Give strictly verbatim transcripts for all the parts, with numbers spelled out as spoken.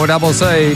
four double C.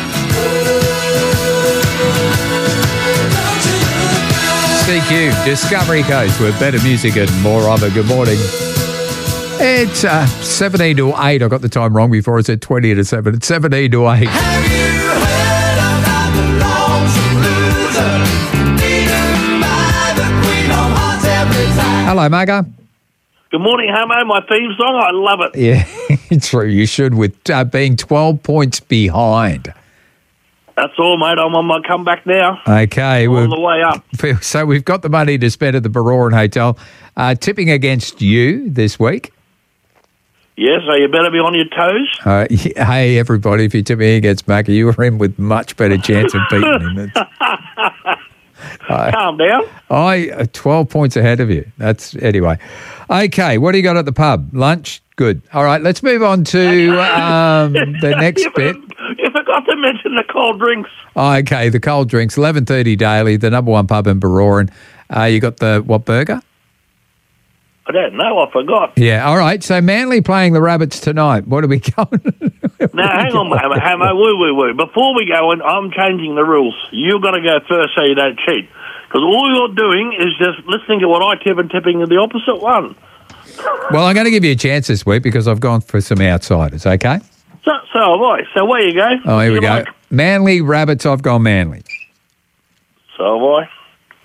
C Q, Discovery Coast with better music and more of it. Good morning. It's uh, seventeen to eight. I got the time wrong before. I said twenty to seven. It's seventeen to eight. Have you heard about the lonesome loser? Beaten by the Queen of Hearts every time. Hello, Maga. Good morning, Hamo. My theme song, I love it. Yeah, true. You should with uh, being twelve points behind. That's all, mate. I'm on my comeback now. Okay. I'm well, on the way up. So we've got the money to spend at the Baroran Hotel. Uh, tipping against you this week. Yes, so you better be on your toes. Uh, hey, everybody, if you're tipping against Maga, you were in with much better chance of beating him. It's, uh, Calm down. I uh, twelve points ahead of you. That's anyway. Okay, what do you got at the pub? Lunch? Good. All right, let's move on to um, the next you bit. You forgot to mention the cold drinks. Okay, the cold drinks, eleven thirty daily, the number one pub in Baroran. Uh, you got the, what, burger? I don't know. I forgot. Yeah, all right. So Manly playing the Rabbits tonight. What are we going? Now, hang on, Hamo. Hamo, woo, woo, woo. Before we go in, I'm changing the rules. You've got to go first so you don't cheat. Because all you're doing is just listening to what I tip and tipping the opposite one. Well, I'm going to give you a chance this week because I've gone for some outsiders, okay? So, so have I. So where you go? Oh, here we You go. like? Manly, Rabbits, I've gone Manly. So have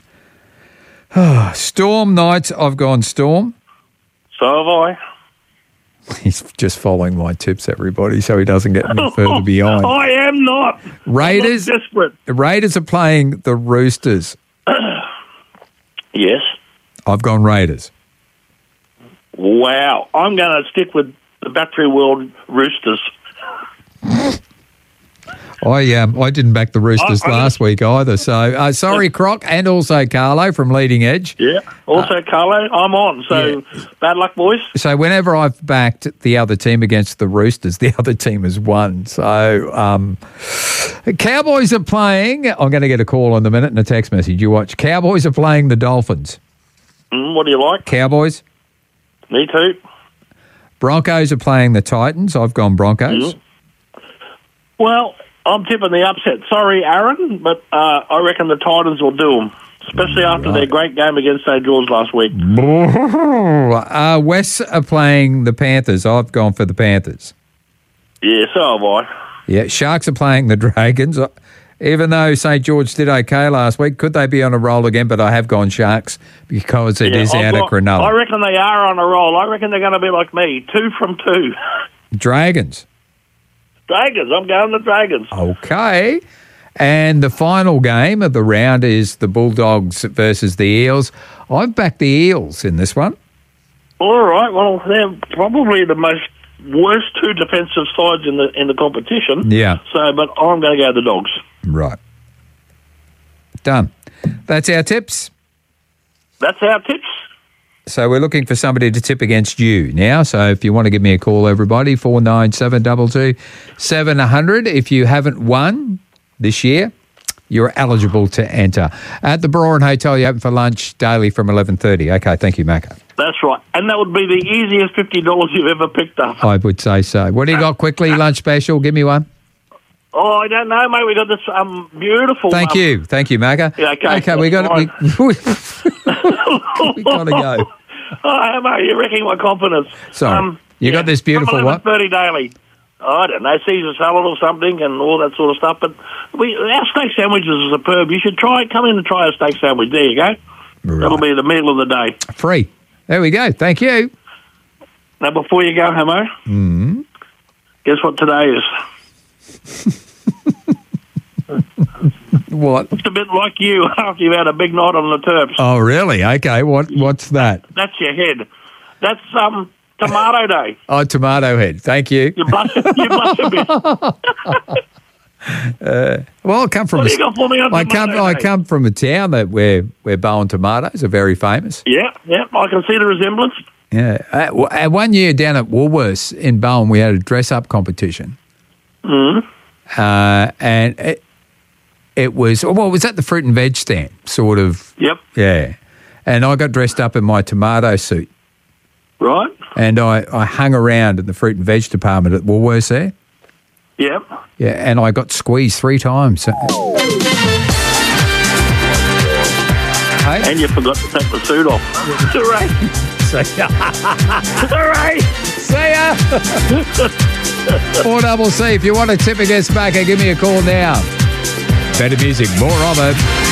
I. Storm, Knights, I've gone Storm. So have I. He's just following my tips, everybody, so he doesn't get any further behind. I am not. Raiders, I'm not desperate. the Raiders are playing the Roosters. Yes. I've gone Raiders. Wow. I'm going to stick with the Battery World Roosters. I um I didn't back the Roosters I- I last week either. So uh, sorry, Croc, and also Carlo from Leading Edge. Yeah. Also, Carlo, I'm on. So bad luck, boys. So whenever I've backed the other team against the Roosters, the other team has won. So um, Cowboys are playing. I'm going to get a call in a minute and a text message. You watch. Cowboys are playing the Dolphins. Mm, what do you like? Cowboys. Me too. Broncos are playing the Titans. I've gone Broncos. Mhm. Well, I'm tipping the upset. Sorry, Aaron, but uh, I reckon the Titans will do them, especially after their great game against Saint George last week. Uh, West are playing the Panthers. I've gone for the Panthers. Yeah, so have I. Yeah, Sharks are playing the Dragons. Even though Saint George did okay last week, could they be on a roll again? But I have gone Sharks because it Yeah, is I've out got- of Cronulla. I reckon they are on a roll. I reckon they're going to be like me, two from two. Dragons. Dragons. I'm going the Dragons. Okay. And the final game of the round is the Bulldogs versus the Eels. I've backed the Eels in this one. All right. Well, they're probably the most worst two defensive sides in the in the competition. Yeah. So, but I'm going to go the Dogs. Right. Done. That's our tips. That's our tips. So we're looking for somebody to tip against you now. So if you want to give me a call, everybody, four nine seven two two seven zero zero. If you haven't won this year, you're eligible to enter. At the Baroran Hotel, you open for lunch daily from eleven thirty. Okay, thank you, Macca. That's right. And that would be the easiest fifty dollars you've ever picked up. I would say so. What do you got quickly? Lunch special? Give me one. Oh, I don't know, mate. We got this um beautiful. Thank um, you. Thank you, Macca. Yeah, okay. Okay, we got That's we, we got to go. Oh, mate, you're wrecking my confidence. Sorry. You got this beautiful what? thirty daily. I don't know, Caesar salad or something and all that sort of stuff. But we our steak sandwiches are superb. You should try come in and try a steak sandwich. There you go. Right. That'll be the meal of the day. Free. There we go. Thank you. Now, before you go, Homo, Mm. guess what today is? What? It's a bit like you after you've had a big night on the Terps. Oh, really? Okay. What? What's that? That's your head. That's um tomato day. Oh, tomato head. Thank you. You blush, you blush a bit. Uh, well, I come from. What a, do you got for me on I come. tomato I day? come from a town that where where Bowen tomatoes are very famous. Yeah, yeah, I can see the resemblance. Yeah. Uh, w- uh, one year down at Woolworths in Bowen, we had a dress up competition. Mm. Uh, and it, it was well, it was at the fruit and veg stand, sort of. Yep. Yeah. And I got dressed up in my tomato suit, Right. and I, I hung around in the fruit and veg department at Woolworths there. Yep. Yeah, and I got squeezed three times. So- Hey? And you forgot to take the suit off. Hooray! See ya. Hooray! See ya. Four double C. If you want to tip against Macca, give me a call now. Better music, more of it.